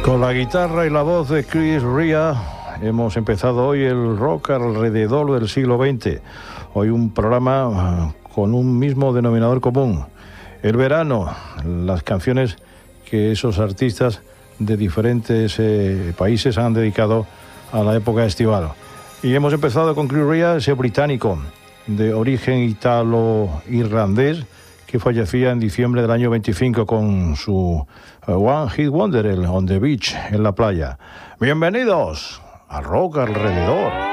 Con la guitarra y la voz de Chris Rea hemos empezado hoy el rock alrededor del siglo XX. Hoy un programa con un mismo denominador común: el verano, las canciones que esos artistas de diferentes países han dedicado a la época estival. Y hemos empezado con Chris Rea, ese británico de origen italo-irlandés que fallecía en diciembre del año 25 con su One Hit Wonder, el On the Beach, en la playa. Bienvenidos a Rock Alrededor.